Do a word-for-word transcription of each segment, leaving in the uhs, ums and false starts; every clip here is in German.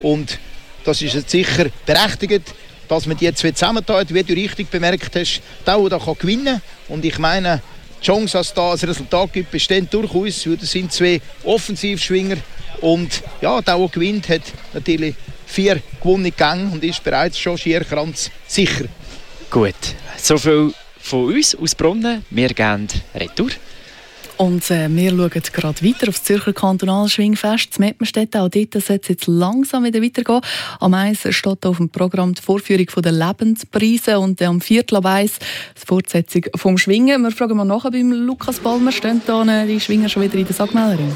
Und das ist jetzt sicher berechtigt, dass man die zwei zusammentun, wie du richtig bemerkt hast, der, der da gewinnen kann. Und ich meine, die Chance, dass es da ein Resultat gibt, besteht durchaus, weil das sind zwei Offensivschwinger. Und ja, der, der gewinnt, hat natürlich vier gewonnene Gänge und ist bereits schon schier ganz sicher. Gut, so viel von uns aus Brunnen. Wir gehen retour. Und äh, wir schauen gerade weiter auf das Zürcher Kantonalschwingfest. Das Mettmerstedt, auch dort soll es jetzt langsam wieder weitergehen. Am eins steht auf dem Programm die Vorführung der Lebenspreise und äh, am Viertel ab eins die Fortsetzung vom Schwingen. Wir fragen mal nach beim Lukas Balmer. Stehen da die Schwinger schon wieder in der Sackmelderin?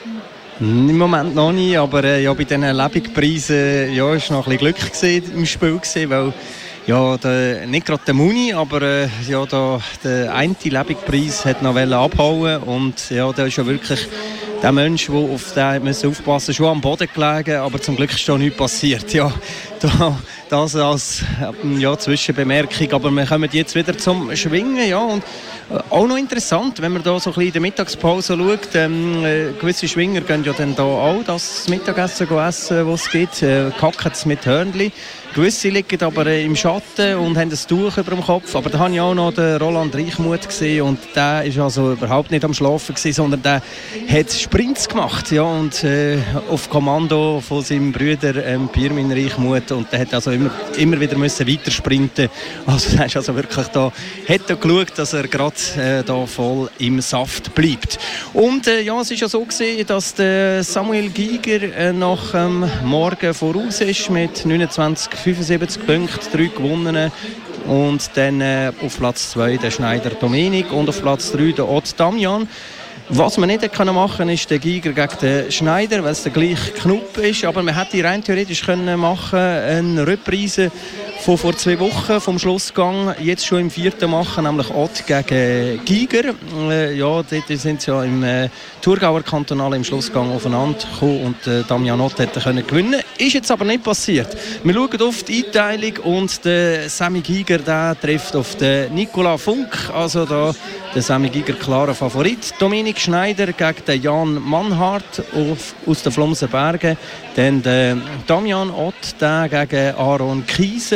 Im Moment noch nicht, aber äh, ja, bei diesen Lebenspreisen ja, war noch ein bisschen Glück gewesen, im Spiel gewesen, weil ja, der, nicht gerade der Muni, aber äh, ja, der, der eine Lebenspreis hat noch abhauen und ja, der ist ja wirklich der Mensch, der auf den müssen aufpassen, schon am Boden gelegen, aber zum Glück ist da nichts passiert. Ja, da, das als ja, Zwischenbemerkung, aber wir kommen jetzt wieder zum Schwingen, ja, und äh, auch noch interessant, wenn man da so ein bisschen in der Mittagspause schaut, ähm, äh, gewisse Schwinger gehen ja dann da auch das Mittagessen essen, was es gibt, äh, kacken es mit Hörnli. Gewisse liegen aber im Schatten und haben ein Tuch über dem Kopf. Aber da habe ich auch noch den Roland Reichmuth gesehen und der war also überhaupt nicht am Schlafen gewesen, sondern der hat Sprints gemacht, ja, und äh, auf Kommando von seinem Bruder ähm, Pirmin Reichmuth, und der hat also immer, immer wieder müssen weiter sprinten. Also der ist also wirklich da, hat er geschaut, dass er gerade äh, da voll im Saft bleibt. Und äh, ja, es ist ja so gewesen, dass der Samuel Giger äh, nach ähm, morgen voraus ist mit neunundzwanzig fünfundsiebzig Punkte, drei gewonnene. Und dann äh, auf Platz zwei der Schneider Dominik und auf Platz drei der Ott Damian. Was man nicht machen konnte, ist der Giger gegen den Schneider, weil es der gleiche Knupp ist. Aber man hätte rein theoretisch können machen, eine Reprise von vor zwei Wochen vom Schlussgang jetzt schon im vierten machen, nämlich Ott gegen Giger. Äh, ja, dort sind sie ja im äh, Thurgauer Kantonal im Schlussgang aufeinander gekommen und äh, Damian Ott hätte können gewinnen. Ist jetzt aber nicht passiert. Wir schauen auf die Einteilung und der Sammy Giger, der trifft auf den Nicola Funk, also da der Sammy Giger klarer Favorit. Dominik Schneider gegen den Jan Mannhardt auf, aus den Flumsenbergen. Dann der Damian Ott der gegen Aaron Kieser.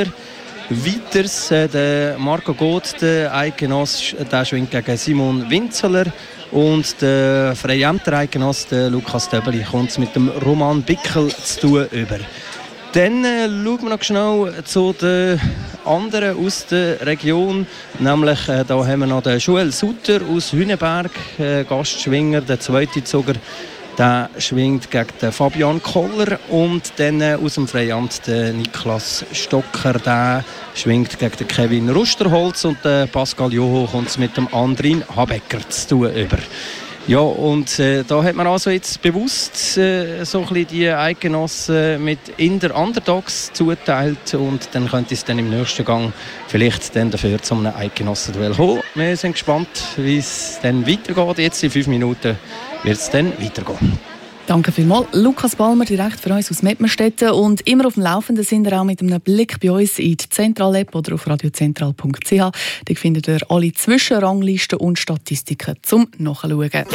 Weiters äh, der Marco Goth, der Eidgenoss, der schwingt gegen Simon Winzeler. Und der Freiämter Eidgenoss, der Lukas Döbeli, kommt es mit dem Roman Bickel zu tun über. Dann äh, schauen wir noch schnell zu den anderen aus der Region. Nämlich äh, da haben wir noch den Joel Sutter aus Hüneberg, äh, Gastschwinger, der zweite Zuger. Der schwingt gegen den Fabian Koller. Und dann äh, aus dem Freiamt der Niklas Stocker, der schwingt gegen den Kevin Rusterholz. Und der Pascal Joho kommt es mit dem Andrin Habecker zu tun über. Ja, und äh, da hat man also jetzt bewusst äh, so ein bisschen die Eidgenossen mit Inder Underdogs zuteilt und dann könnte es dann im nächsten Gang vielleicht dann dafür zu einem Eidgenossenduell kommen. Wir sind gespannt, wie es dann weitergeht. Jetzt in fünf Minuten wird es dann weitergehen. Danke vielmals. Lukas Balmer, direkt für uns aus Mettmerstedt. Und immer auf dem Laufenden sind wir auch mit einem Blick bei uns in die Zentral-App oder auf radiozentral punkt c h. Da findet ihr alle Zwischenranglisten und Statistiken zum Nachschauen.